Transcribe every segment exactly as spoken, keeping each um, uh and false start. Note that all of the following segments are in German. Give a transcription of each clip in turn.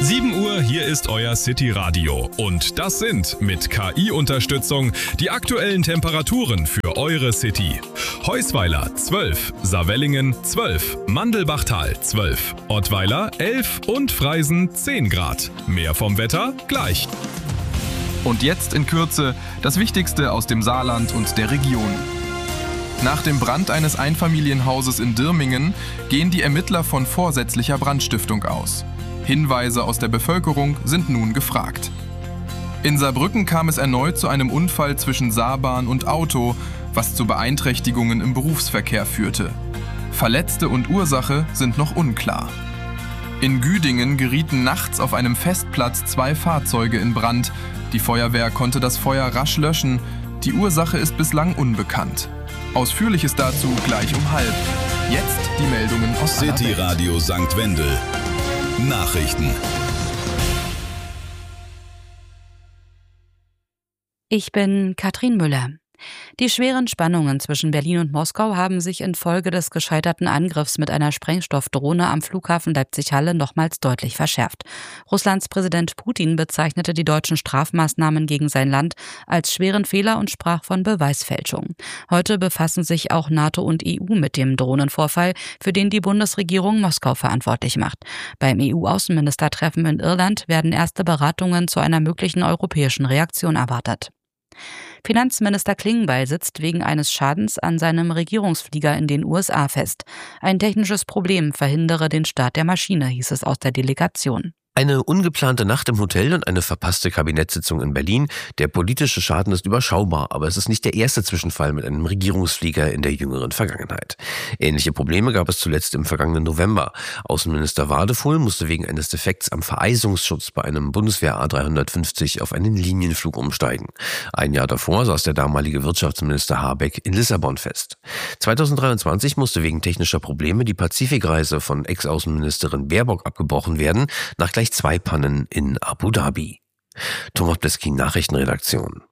sieben Uhr, hier ist euer City Radio. Und das sind mit K I-Unterstützung die aktuellen Temperaturen für eure City. Heusweiler zwölf, Savellingen zwölf, Mandelbachtal zwölf, Ottweiler elf und Freisen zehn Grad. Mehr vom Wetter gleich. Und jetzt in Kürze das Wichtigste aus dem Saarland und der Region. Nach dem Brand eines Einfamilienhauses in Dirmingen gehen die Ermittler von vorsätzlicher Brandstiftung aus. Hinweise aus der Bevölkerung sind nun gefragt. In Saarbrücken kam es erneut zu einem Unfall zwischen Saarbahn und Auto, was zu Beeinträchtigungen im Berufsverkehr führte. Verletzte und Ursache sind noch unklar. In Güdingen gerieten nachts auf einem Festplatz zwei Fahrzeuge in Brand. Die Feuerwehr konnte das Feuer rasch löschen. Die Ursache ist bislang unbekannt. Ausführliches dazu gleich um halb. Jetzt die Meldungen aus City Radio Sankt Wendel. Nachrichten. Ich bin Katrin Müller. Die schweren Spannungen zwischen Berlin und Moskau haben sich infolge des gescheiterten Angriffs mit einer Sprengstoffdrohne am Flughafen Leipzig-Halle nochmals deutlich verschärft. Russlands Präsident Putin bezeichnete die deutschen Strafmaßnahmen gegen sein Land als schweren Fehler und sprach von Beweisfälschung. Heute befassen sich auch NATO und E U mit dem Drohnenvorfall, für den die Bundesregierung Moskau verantwortlich macht. Beim E U-Außenministertreffen in Irland werden erste Beratungen zu einer möglichen europäischen Reaktion erwartet. Finanzminister Klingbeil sitzt wegen eines Schadens an seinem Regierungsflieger in den U S A fest. Ein technisches Problem verhindere den Start der Maschine, hieß es aus der Delegation. Eine ungeplante Nacht im Hotel und eine verpasste Kabinettssitzung in Berlin. Der politische Schaden ist überschaubar, aber es ist nicht der erste Zwischenfall mit einem Regierungsflieger in der jüngeren Vergangenheit. Ähnliche Probleme gab es zuletzt im vergangenen November. Außenminister Wadefuhl musste wegen eines Defekts am Vereisungsschutz bei einem Bundeswehr A dreihundertfünfzig auf einen Linienflug umsteigen. Ein Jahr davor saß der damalige Wirtschaftsminister Habeck in Lissabon fest. zweitausenddreiundzwanzig musste wegen technischer Probleme die Pazifikreise von Ex-Außenministerin Baerbock abgebrochen werden, nach gleich zwei Pannen in Abu Dhabi. Thomas Bleskin, Nachrichtenredaktion.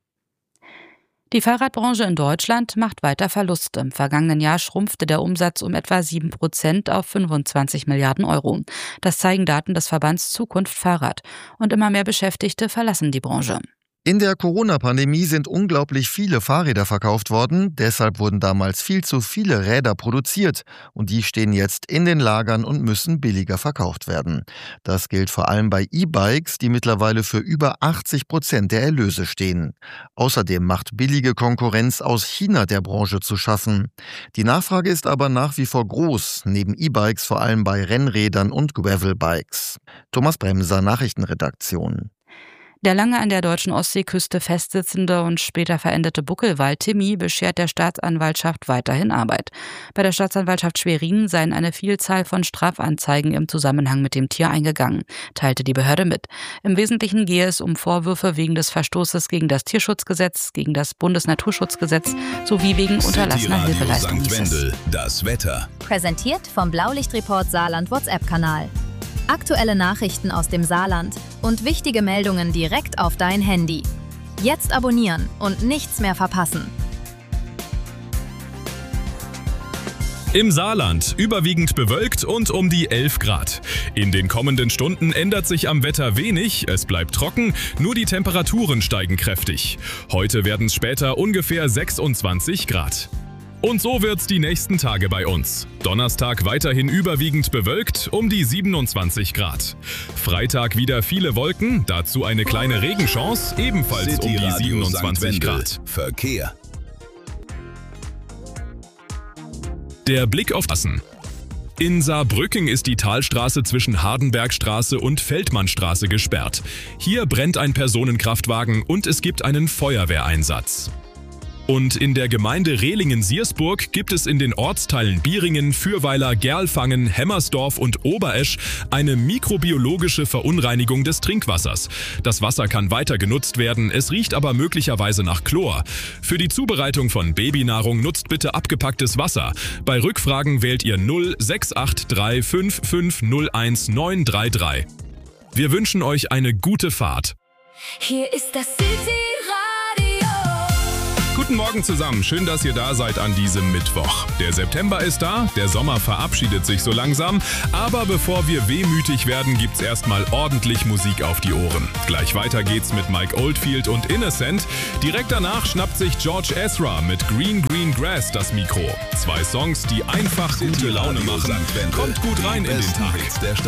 Die Fahrradbranche in Deutschland macht weiter Verluste. Im vergangenen Jahr schrumpfte der Umsatz um etwa sieben Prozent auf fünfundzwanzig Milliarden Euro. Das zeigen Daten des Verbands Zukunft Fahrrad. Und immer mehr Beschäftigte verlassen die Branche. In der Corona-Pandemie sind unglaublich viele Fahrräder verkauft worden. Deshalb wurden damals viel zu viele Räder produziert. Und die stehen jetzt in den Lagern und müssen billiger verkauft werden. Das gilt vor allem bei E-Bikes, die mittlerweile für über achtzig Prozent der Erlöse stehen. Außerdem macht billige Konkurrenz aus China der Branche zu schaffen. Die Nachfrage ist aber nach wie vor groß, neben E-Bikes vor allem bei Rennrädern und Gravelbikes. Thomas Bremser, Nachrichtenredaktion. Der lange an der deutschen Ostseeküste festsitzende und später verendete Buckelwal Timmy beschert der Staatsanwaltschaft weiterhin Arbeit. Bei der Staatsanwaltschaft Schwerin seien eine Vielzahl von Strafanzeigen im Zusammenhang mit dem Tier eingegangen, teilte die Behörde mit. Im Wesentlichen gehe es um Vorwürfe wegen des Verstoßes gegen das Tierschutzgesetz, gegen das Bundesnaturschutzgesetz sowie wegen unterlassener Hilfeleistung. Sankt Wendel, das Wetter. Präsentiert vom Blaulichtreport Saarland WhatsApp-Kanal. Aktuelle Nachrichten aus dem Saarland und wichtige Meldungen direkt auf dein Handy. Jetzt abonnieren und nichts mehr verpassen. Im Saarland überwiegend bewölkt und um die elf Grad. In den kommenden Stunden ändert sich am Wetter wenig, es bleibt trocken, nur die Temperaturen steigen kräftig. Heute werden es später ungefähr sechsundzwanzig Grad. Und so wird's die nächsten Tage bei uns. Donnerstag weiterhin überwiegend bewölkt, um die siebenundzwanzig Grad. Freitag wieder viele Wolken, dazu eine kleine Regenchance, ebenfalls City um die siebenundzwanzig Grad. Verkehr. Der Blick auf Assen. In Saarbrücken ist die Talstraße zwischen Hardenbergstraße und Feldmannstraße gesperrt. Hier brennt ein Personenkraftwagen und es gibt einen Feuerwehreinsatz. Und in der Gemeinde Rehlingen-Siersburg gibt es in den Ortsteilen Bieringen, Fürweiler, Gerlfangen, Hemmersdorf und Oberesch eine mikrobiologische Verunreinigung des Trinkwassers. Das Wasser kann weiter genutzt werden, es riecht aber möglicherweise nach Chlor. Für die Zubereitung von Babynahrung nutzt bitte abgepacktes Wasser. Bei Rückfragen wählt ihr null sechs acht drei fünf fünf null eins neun drei drei. Wir wünschen euch eine gute Fahrt. Hier ist das City Radio. Guten Morgen zusammen, schön, dass ihr da seid an diesem Mittwoch. Der September ist da, der Sommer verabschiedet sich so langsam, aber bevor wir wehmütig werden, gibt's erstmal ordentlich Musik auf die Ohren. Gleich weiter geht's mit Mike Oldfield und Innocent. Direkt danach schnappt sich George Ezra mit Green Green Grass das Mikro. Zwei Songs, die einfach gute Laune machen. Kommt gut rein in den Tag.